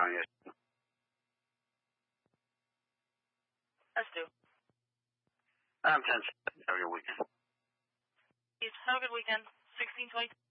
yes. Let's do. I'm 10. Have a good weekend. Have a good weekend. 1620.